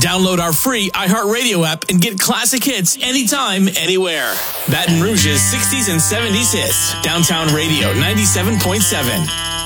Download our free iHeartRadio app and get classic hits anytime, anywhere. Baton Rouge's 60s and 70s hits. Downtown Radio 97.7.